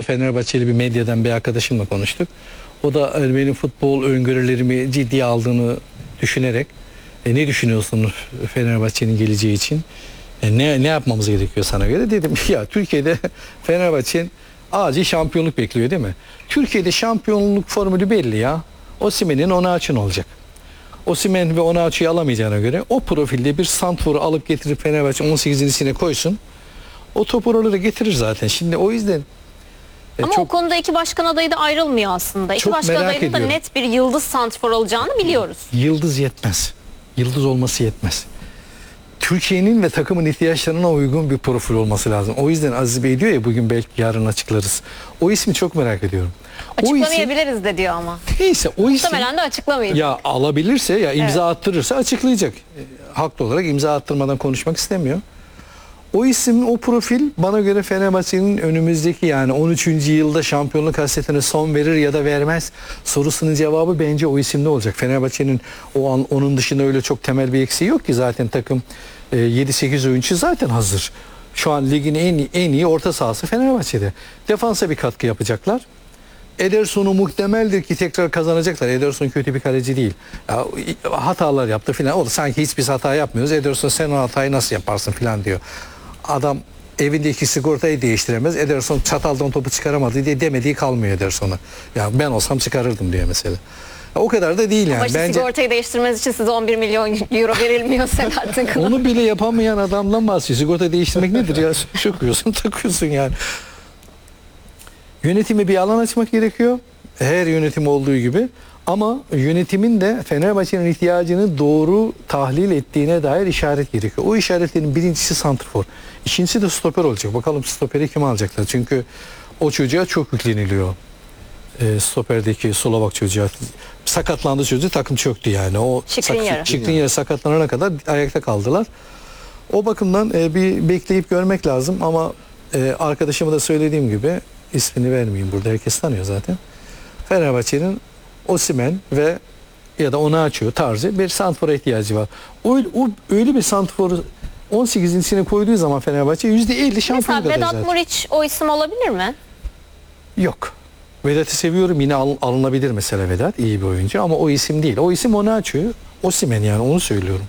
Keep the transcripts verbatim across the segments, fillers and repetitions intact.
Fenerbahçeli bir medyadan bir arkadaşımla konuştuk. O da benim futbol öngörülerimi ciddiye aldığını düşünerek e, ne düşünüyorsun Fenerbahçe'nin geleceği için? E, ne ne yapmamız gerekiyor sana göre? Dedim ya Türkiye'de Fenerbahçe'nin acil şampiyonluk bekliyor değil mi? Türkiye'de şampiyonluk formülü belli ya. Osimhen'in Onaçu'nun olacak. Osimhen ve Onaçu'yu alamayacağına göre o profilde bir santroru alıp getirip Fenerbahçe on sekizincisine koysun. O top oraları getirir zaten. Şimdi o yüzden e, ama çok, o konuda iki başkan adayı da ayrılmıyor aslında. İki çok başkan merak adayının da ediyorum. net bir yıldız santrfor olacağını biliyoruz. Yıldız yetmez. Yıldız olması yetmez. Türkiye'nin ve takımın ihtiyaçlarına uygun bir profil olması lazım. O yüzden Aziz Bey diyor ya, bugün belki yarın açıklarız. O ismi çok merak ediyorum. Açıklamayabiliriz isim, de diyor ama. Neyse o isim. Muhtemelen de açıklamayacak. Ya alabilirse, ya imza evet. attırırsa açıklayacak. E, haklı olarak imza attırmadan konuşmak istemiyor. O isim, o profil bana göre Fenerbahçe'nin önümüzdeki, yani on üçüncü yılda şampiyonluk hasretine son verir ya da vermez sorusunun cevabı bence o isimde olacak. Fenerbahçe'nin o an, onun dışında öyle çok temel bir eksiği yok ki, zaten takım e, yedi sekiz oyuncu zaten hazır. Şu an ligin en, en iyi orta sahası Fenerbahçe'de. Defansa bir katkı yapacaklar. Ederson'u muhtemeldir ki tekrar kazanacaklar. Ederson kötü bir kaleci değil. Ya, hatalar yaptı filan. O da sanki hiçbir hata yapmıyoruz. Ederson sen o hatayı nasıl yaparsın filan diyor. Adam evindeki sigortayı değiştiremez. Ederson çataldan topu çıkaramadı diye demediği kalmıyor Ederson'a. Ya ben olsam çıkarırdım diyor mesela. Ya, o kadar da değil yani. Ama işte bence sigortayı değiştirmeniz için size on bir milyon euro verilmiyor Selahattin Kılıç. Onu bile yapamayan adamdan bahsediyor. Sigorta değiştirmek nedir ya? Söküyorsun, takıyorsun yani. Yönetime bir alan açmak gerekiyor. Her yönetim olduğu gibi. Ama yönetimin de Fenerbahçe'nin ihtiyacını doğru tahlil ettiğine dair işaret gerekiyor. O işaretlerin birincisi santrfor. İkincisi de stoper olacak. Bakalım stoperi kim alacaklar? Çünkü o çocuğa çok yükleniliyor. E, stoperdeki Slovak çocuğa. Sakatlandı çocuğu, takım çöktü yani. O Skriniar sakatlanana kadar ayakta kaldılar. O bakımdan e, bir bekleyip görmek lazım ama e, arkadaşıma da söylediğim gibi, ismini vermeyeyim burada, herkes tanıyor zaten. Fenerbahçe'nin Osimhen ve ya da Onaçu tarzı bir santrfora ihtiyacı var. O, o öyle bir santrforu on sekizincisine koyduğu zaman Fenerbahçe yüzde elli şampiyon kadar mesela zaten. Vedat Muriç o isim olabilir mi? Yok. Vedat'ı seviyorum, yine al, alınabilir mesela Vedat, iyi bir oyuncu ama o isim değil. O isim Onaçu, Osimhen, yani onu söylüyorum.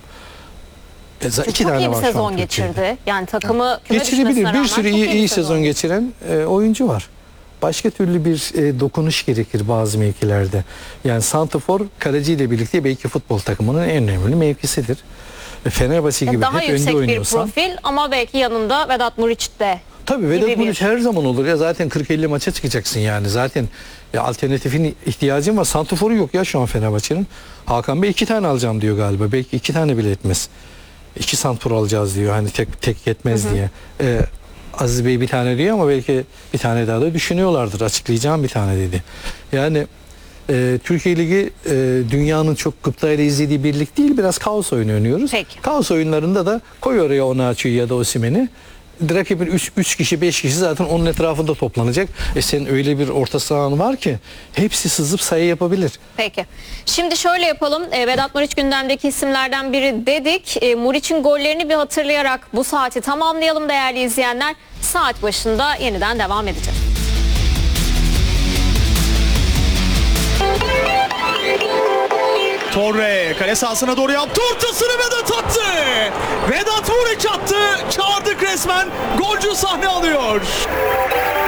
E, çok iki iyi bir sezon geçirdi. Yani takımı küme geçirebilir. Bir sürü iyi, iyi sezon, sezon geçiren e, oyuncu var. Başka türlü bir e, dokunuş gerekir bazı mevkilerde. Yani santrafor kaleciyle birlikte belki futbol takımının en önemli mevkisidir. E, Fenerbahçe gibi daha hep önde oynuyorsan. Daha yüksek bir profil ama belki yanında Vedat Muriç de. Tabii Vedat Muriç her zaman olur ya, zaten kırk elli maça çıkacaksın yani. Zaten ya, alternatifin ihtiyacın var. Santraforu yok ya şu an Fenerbahçe'nin. Hakan Bey iki tane alacağım diyor galiba. Belki iki tane bile etmez. İki santrafor alacağız diyor, hani tek tek yetmez hı hı. diye. Ee, Aziz Bey bir tane diyor ama belki bir tane daha da düşünüyorlardır. Açıklayacağım bir tane dedi. Yani e, Türkiye Ligi e, dünyanın çok gıptayla izlediği bir lig değil. Biraz kaos oyunu oynuyoruz. Peki. Kaos oyunlarında da koy oraya Onaçu'yu ya da Osimhen'i. Rakibin üç kişi beş kişi zaten onun etrafında toplanacak. E senin öyle bir orta sahan var ki hepsi sızıp sayı yapabilir. Peki. Şimdi şöyle yapalım. E, Vedat Muriç gündemdeki isimlerden biri dedik. E, Muriç'in gollerini bir hatırlayarak bu saati tamamlayalım değerli izleyenler. Saat başında yeniden devam edeceğiz. Torre kale sahasına doğru yaptı, ortasını Vedat attı. Vedat Muriç attı, çağırdık resmen. Golcü sahne alıyor.